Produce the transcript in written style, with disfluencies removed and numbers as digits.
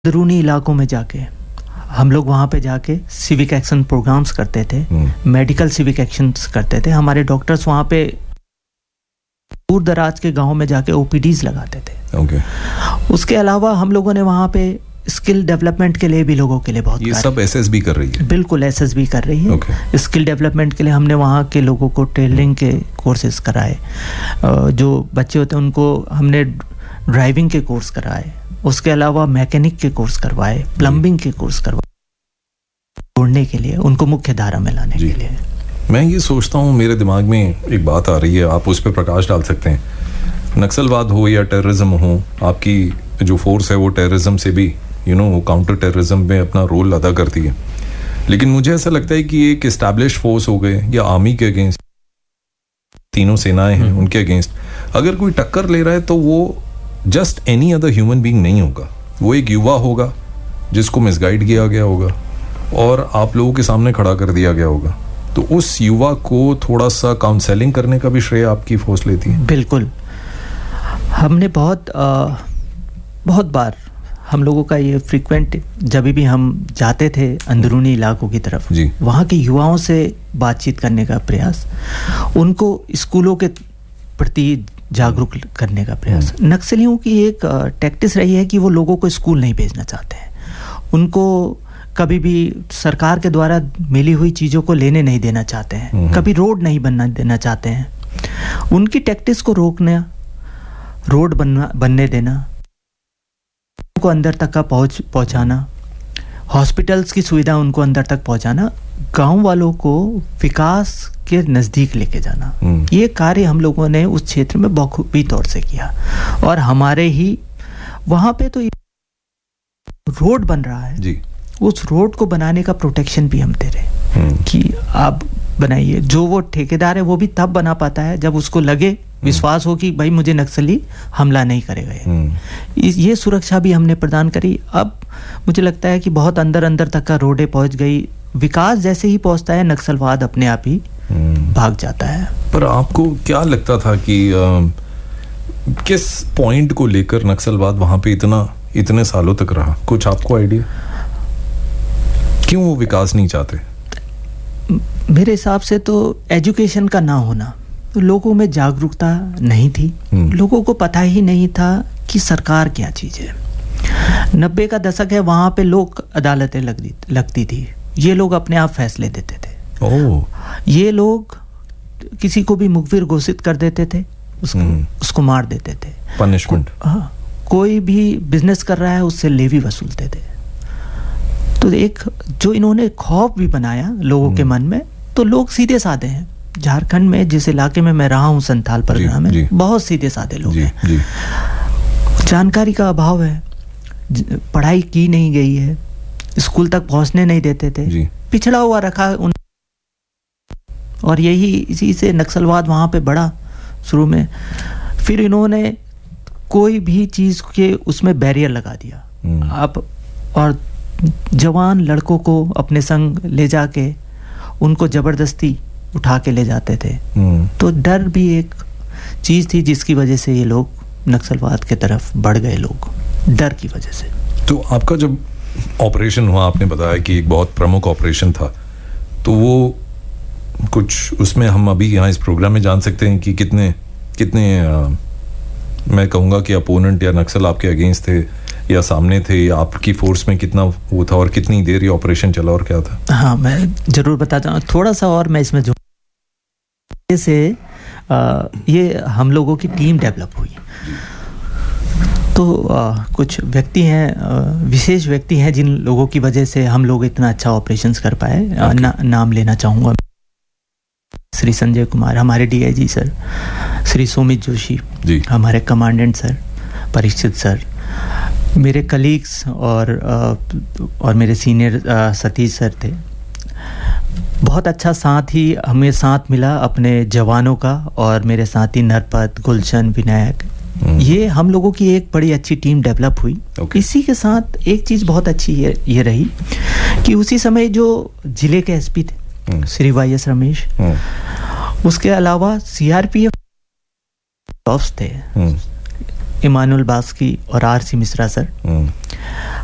अंदरूनी इलाकों में जाके हम लोग वहाँ पे जाके सिविक एक्शन प्रोग्राम्स करते थे, मेडिकल सिविक एक्शंस करते थे। हमारे डॉक्टर्स वहाँ पे दूर दराज के गांव में जाके ओपीडीज लगाते थे। उसके अलावा हम लोगों ने वहाँ पे स्किल डेवलपमेंट के लिए भी लोगों के लिए बहुत ये सब एसएसबी कर रही है। बिल्कुल एसएसबी कर रही है। स्किल डेवलपमेंट के लिए हमने वहाँ के लोगों को ट्रेनिंग के कोर्सेज कराए। जो बच्चे होते हैं उनको हमने ड्राइविंग के कोर्स कराए। उसके अलावा मैकेनिक के कोर्स करवाए, प्लम्बिंग के कोर्स करवाए, जोड़ने के लिए, उनको मुख्य धारा में लाने के लिए। मैं ये सोचता हूँ, मेरे दिमाग में एक बात आ रही है, आप उस पर प्रकाश डाल सकते हैं। नक्सलवाद हो या टेररिज्म हो, आपकी जो फोर्स है वो टेररिज्म से भी वो काउंटर टेररिज्म में अपना रोल अदा करती है। लेकिन मुझे ऐसा लगता है कि एक एस्टैब्लिश्ड फोर्स हो गए या आर्मी के अगेंस्ट, तीनों सेनाएं हैं उनके अगेंस्ट अगर कोई टक्कर ले रहा है तो वो just any other human being नहीं होगा। वो एक युवा होगा जिसको मिसगाइड किया गया होगा और आप लोगों के सामने खड़ा कर दिया गया होगा। तो उस युवा को थोड़ा सा काउंसलिंग करने का भी श्रेय आपकी फोर्स लेती है। बिल्कुल, हमने बहुत बार हम लोगों का ये फ्रीक्वेंट, जब भी हम जाते थे अंदरूनी इलाकों की तरफ, वहाँ के युवाओं से बातचीत करने का प्रयास, उनको स्कूलों के प्रति जागरूक करने का प्रयास। नक्सलियों की एक टैक्टिस रही है कि वो लोगों को स्कूल नहीं भेजना चाहते हैं, उनको कभी भी सरकार के द्वारा मिली हुई चीज़ों को लेने नहीं देना चाहते हैं, कभी रोड नहीं बनना देना चाहते हैं। उनकी टैक्टिस को रोकना, रोड बनने देना, उनको अंदर तक का पहुंचाना, हॉस्पिटल्स की सुविधा उनको अंदर तक पहुंचाना, गांव वालों को विकास के नज़दीक लेके जाना, ये कार्य हम लोगों ने उस क्षेत्र में बखूबी तौर से किया। और हमारे ही वहाँ पे तो रोड बन रहा है जी, उस रोड को बनाने का प्रोटेक्शन भी हम दे रहे कि आप बनाइए। जो वो ठेकेदार है वो भी तब बना पाता है जब उसको लगे, विश्वास हो कि भाई मुझे नक्सली हमला नहीं करेगा। ये सुरक्षा भी हमने प्रदान करी। अब मुझे लगता है कि बहुत अंदर तक का रोडें पहुंच गई। विकास जैसे ही पहुंचता है नक्सलवाद अपने आप ही भाग जाता है। पर आपको क्या लगता था कि किस पॉइंट को लेकर नक्सलवाद वहां पे इतने सालों तक रहा? कुछ आपको आइडिया, क्यों वो विकास नहीं चाहते? मेरे हिसाब से तो एजुकेशन का ना होना, तो लोगों में जागरूकता नहीं थी। लोगों को पता ही नहीं था कि सरकार क्या चीज है। 90 का दशक है, वहां पे लोक अदालतें लगती थी, ये लोग अपने आप फैसले देते थे। ये लोग किसी को भी मुखबिर घोषित कर देते थे, उसको मार देते थे, पनिशमेंट। हाँ, कोई भी बिजनेस कर रहा है उससे लेवी वसूलते थे। तो एक जो इन्होंने खौफ भी बनाया लोगों के मन में, तो लोग सीधे साधे हैं। झारखंड में जिस इलाके में मैं रहा हूँ, संथाल परगना में, बहुत सीधे साधे लोग हैं। जानकारी का अभाव है, पढ़ाई की नहीं गई है, स्कूल तक पहुंचने नहीं देते थे, पिछड़ा हुआ रखा उन, और इसी से नक्सलवाद वहां पे बढ़ा शुरू में। फिर इन्होंने कोई भी चीज के उसमें बैरियर लगा दिया। आप और जवान लड़कों को अपने संग ले जाके उनको जबरदस्ती उठा के ले जाते थे। तो डर भी एक चीज थी जिसकी वजह से ये लोग नक्सलवाद के तरफ बढ़ गए, लोग डर की वजह से। तो आपका जब ऑपरेशन हुआ, आपने बताया कि एक बहुत प्रमुख ऑपरेशन था, तो वो कुछ उसमें हम अभी यहाँ इस प्रोग्राम में जान सकते हैं कि कितने मैं कहूँगा कि अपोनेंट या नक्सल आपके अगेंस्ट थे या सामने थे, या आपकी फोर्स में कितना वो था और कितनी देर ये ऑपरेशन चला और क्या था? हाँ, मैं जरूर बताता हूँ थोड़ा सा, और मैं इसमें जो से ये हम लोगों की टीम डेवलप हुई। तो कुछ व्यक्ति हैं, विशेष व्यक्ति हैं जिन लोगों की वजह से हम लोग इतना अच्छा ऑपरेशंस कर पाए। नाम लेना चाहूँगा, श्री संजय कुमार हमारे डीआईजी सर, श्री सुमित जोशी जी हमारे कमांडेंट सर, परीक्षित सर, मेरे कलीग्स और मेरे सीनियर सतीश सर थे। बहुत अच्छा साथ ही हमें साथ मिला अपने जवानों का, और मेरे साथी नरपत, गुलशन, विनायक, ये हम लोगों की एक बड़ी अच्छी टीम डेवलप हुई। इसी के साथ एक चीज़ बहुत अच्छी ये रही कि उसी समय जो जिले के एसपी थे श्री वाई.एस. रमेश, उसके अलावा सीआरपीएफ थे इमानुअल बास्की और आर.सी. मिश्रा सर,